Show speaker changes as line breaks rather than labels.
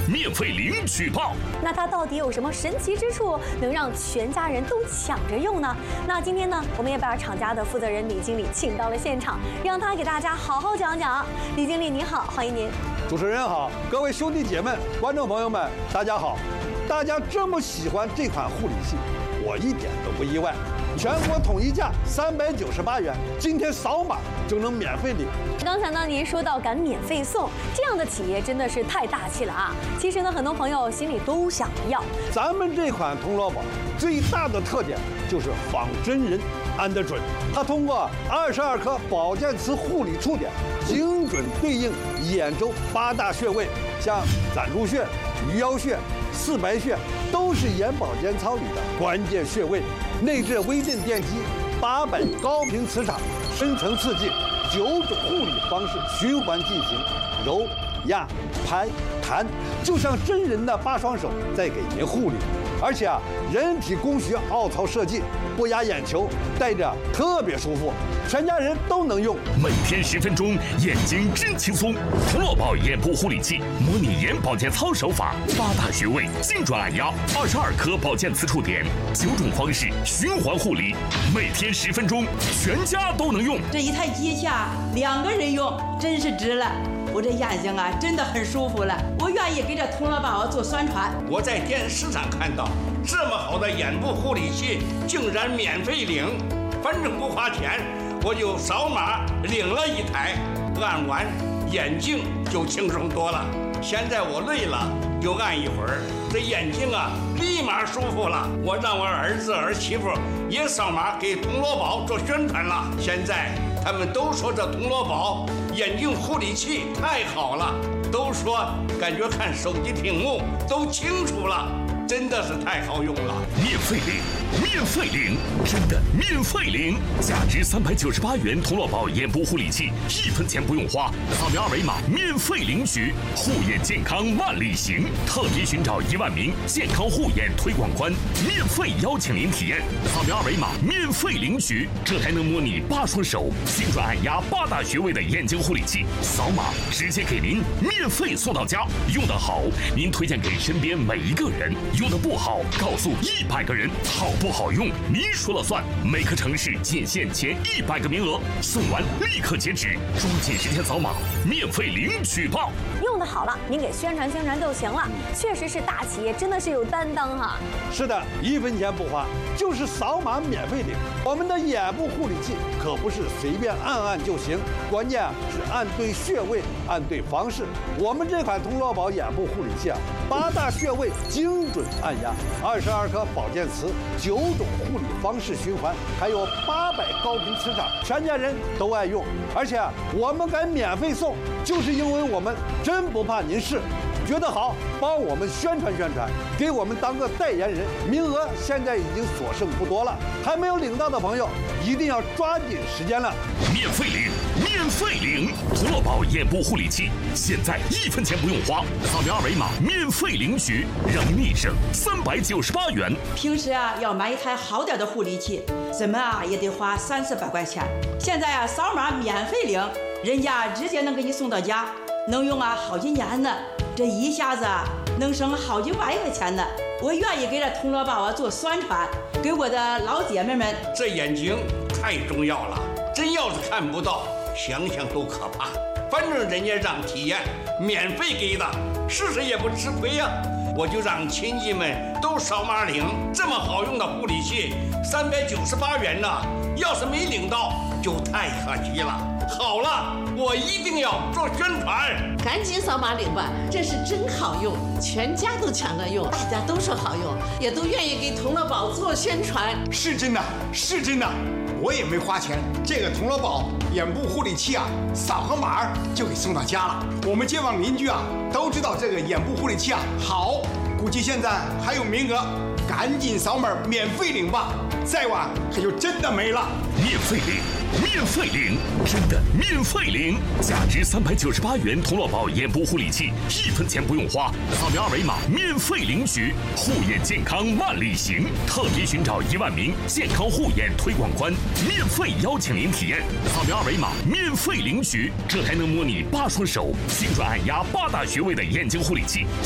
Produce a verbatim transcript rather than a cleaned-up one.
免费领取报。
那它到底有什么神奇之处，能让全家人都抢着用呢？那今天呢，我们也把厂家的负责人李经理请到了现场，让他给大家好好讲讲。李经理你好，欢迎您。
主持人好，各位兄弟姐妹、观众朋友们，大家好。大家这么喜欢这款护理器，我一点都不意外。全国统一价三百九十八元，今天扫码就能免费领。
刚才呢，您说到敢免费送，这样的企业真的是太大气了啊！其实呢，很多朋友心里都想要。
咱们这款铜锣宝最大的特点就是仿真人安得准，它通过二十二颗保健瓷护理触点，精准对应眼周八大穴位，像攒竹穴、鱼腰穴、四白穴，都是眼保健操里的关键穴位。内置微震电机，八百高频磁场，深层刺激，九种护理方式循环进行，揉、压、拍、弹，就像真人的八双手在给您护理。而且啊，人体工学凹槽设计，不压眼球，戴着特别舒服，全家人都能用。
每天十分钟，眼睛真轻松。铜锣宝眼部护理器，模拟眼保健操手法，八大穴位精准按压，二十二颗保健磁触点，九种方式循环护理，每天十分钟，全家都能用。
这一台机下两个人用，真是值了。我这眼睛啊，真的很舒服了。我愿意给这铜锣宝做宣传。
我在电视上看到这么好的眼部护理器，竟然免费领，反正不花钱，我就扫码领了一台，按完眼睛就轻松多了。现在我累了，就按一会儿，这眼睛啊立马舒服了。我让我儿子儿媳妇也扫码给铜锣宝做宣传了。现在他们都说这铜锣宝眼睛护理器太好了，都说感觉看手机屏幕都清楚了，真的是太好用了。
免费领，免费领，真的免费领！价值三百九十八元铜锣宝眼部护理器，一分钱不用花，扫描二维码免费领取。护眼健康万里行，特别寻找一万名健康护眼推广官，免费邀请您体验。扫描二维码免费领取，这台能模拟八双手，精准按压八大穴位的眼睛护理器，扫码直接给您免费送到家。用得好，您推荐给身边每一个人。用的不好，告诉一百个人，好不好用您说了算。每个城市仅限前一百个名额，送完立刻截止，抓紧时间扫码，免费领取报。
用的好了，您给宣传宣传就行了。确实是大企业，真的是有担当哈。
是的，一分钱不花，就是扫码免费领。我们的眼部护理器可不是随便按按就行，关键是按对穴位，按对方式。我们这款铜锣宝眼部护理器啊，八大穴位精准按压，二十二颗保健瓷，九种护理方式循环，还有八百高频磁场，全家人都爱用。而且我们敢免费送，就是因为我们真不怕您试。觉得好，帮我们宣传宣传，给我们当个代言人。名额现在已经所剩不多了，还没有领到的朋友一定要抓紧时间了。
免费领，免费领！铜锣宝眼部护理器，现在一分钱不用花，扫描二维码免费领取，让您省三百九十八元。
平时啊，要买一台好点的护理器，怎么啊也得花三四百块钱。现在啊，扫码免费领，人家直接能给你送到家，能用啊好几年呢。这一下子啊，能省好几万块钱呢。我愿意给这铜锣宝啊做宣传，给我的老姐妹们。
这眼睛太重要了，真要是看不到，想想都可怕。反正人家让体验，免费给的，试试也不吃亏呀。我就让亲戚们都扫码领，这么好用的护理器，三百九十八元呢，要是没领到，就太可惜了。好了，我一定要做宣传，
赶紧扫码领吧，这是真好用，全家都抢着用，大家都说好用，也都愿意给铜锣宝做宣传。
是真的，是真的，我也没花钱，这个铜锣宝眼部护理器啊，扫个码就给送到家了。我们街坊邻居啊都知道这个眼部护理器啊好，估计现在还有名额，赶紧扫码免费领吧，再晚可就真的没了。
免费领，免费领，真的免费领！价值三百九十八元铜锣宝眼部护理器，一分钱不用花，扫描二维码免费领取。护眼健康万里行，特别寻找一万名健康护眼推广官，免费邀请您体验。扫描二维码免费领取，这台能模拟八双手，精准按压八大穴位的眼睛护理器。